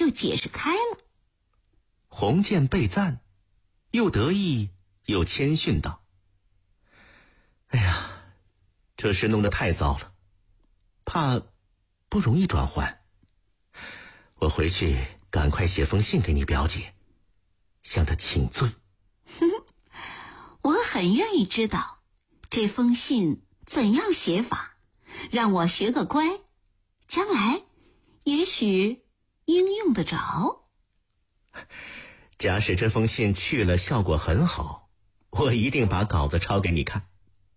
就解释开了。 洪建被赞，又得意又谦逊道：哎呀，这事弄得太糟了，怕不容易转圜。我回去赶快写封信给你表姐，向她请罪。 我很愿意知道这封信怎样写法，让我学个乖，将来也许应用得着。 假使这封信去了效果很好，我一定把稿子抄给你看。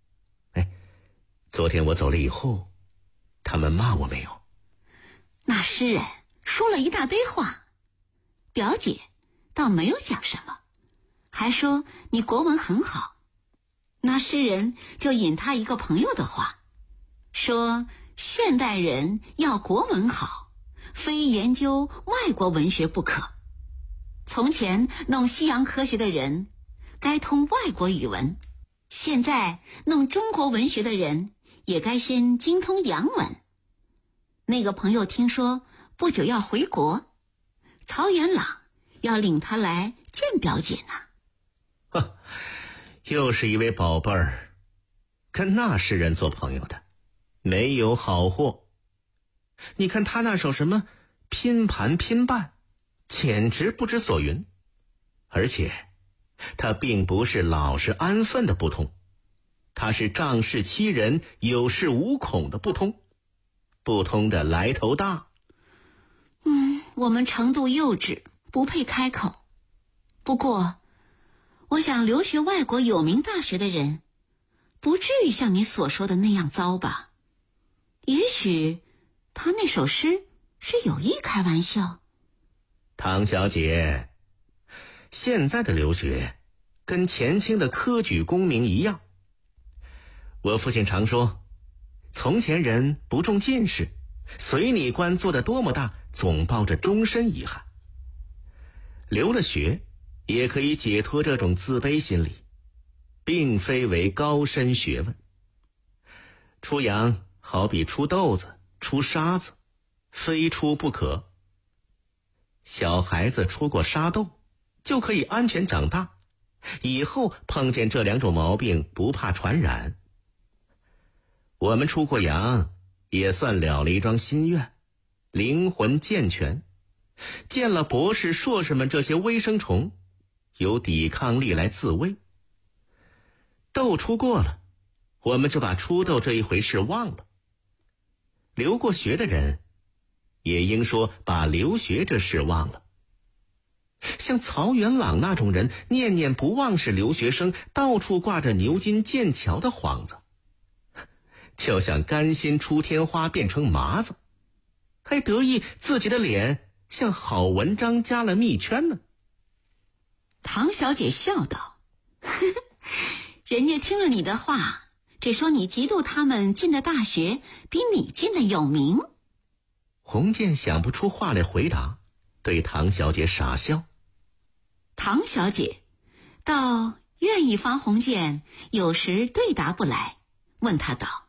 昨天我走了以后，他们骂我没有？ 那诗人说了一大堆话，表姐倒没有讲什么，还说你国文很好。那诗人就引他一个朋友的话，说现代人要国文好，非研究外国文学不可。从前弄西洋科学的人该通外国语文，现在弄中国文学的人也该先精通洋文。那个朋友听说不久要回国，曹元朗要领他来见表姐呢。 又是一位宝贝儿，跟那诗人做朋友的没有好货。你看他那首什么拼盘拼半，简直不知所云。而且他并不是老实安分的不通，他是仗势欺人有恃无恐的不通，不通的来头大。 我们程度幼稚，不配开口。不过我想留学外国有名大学的人不至于像你所说的那样糟吧。也许他那首诗是有意开玩笑。 唐小姐，现在的留学跟前清的科举功名一样。我父亲常说，从前人不中进士，随你官做得多么大，总抱着终身遗憾。留了学也可以解脱这种自卑心理，并非为高深学问。出洋好比出豆子出沙子，非出不可。小孩子出过沙豆就可以安全长大，以后碰见这两种毛病不怕传染。我们出过洋也算了了一桩心愿，灵魂健全，见了博士硕士们这些微生虫，有抵抗力来自卫。豆出过了，我们就把出豆这一回事忘了。留过学的人也应说把留学这事忘了。像曹元朗那种人，念念不忘是留学生，到处挂着牛津剑桥的幌子，就像甘心出天花变成麻子，还得意自己的脸像好文章加了蜜圈呢。 唐小姐笑道：人家听了你的话，只说你嫉妒他们进的大学比你进的有名。 洪建想不出话来回答，对唐小姐傻笑。 唐小姐倒愿意方鸿渐有时对答不来，问他道：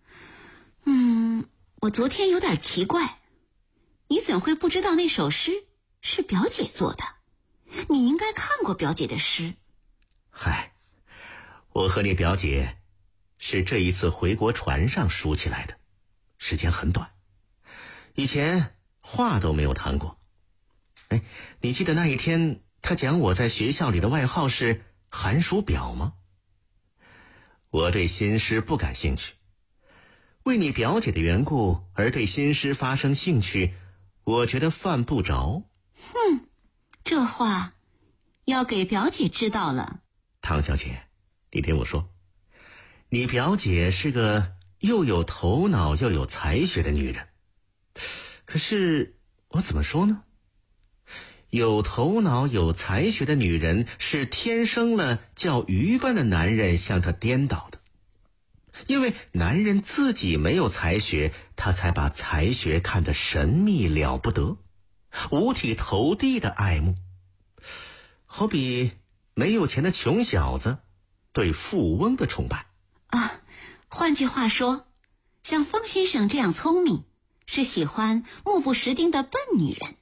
我昨天有点奇怪，你怎会不知道那首诗是表姐做的？你应该看过表姐的诗。 嗨，我和你表姐是这一次回国船上熟起来的，时间很短，以前话都没有谈过。你记得那一天他讲我在学校里的外号是寒暑表吗？我对新诗不感兴趣，为你表姐的缘故而对新诗发生兴趣，我觉得犯不着。 这话要给表姐知道了。 唐小姐，你听我说，你表姐是个又有头脑又有才学的女人。可是我怎么说呢？有头脑有才学的女人是天生了叫愚笨的男人向她颠倒的，因为男人自己没有才学，他才把才学看得神秘了不得，五体投地的爱慕。好比没有钱的穷小子对富翁的崇拜换句话说，像方先生这样聪明，是喜欢目不识丁的笨女人。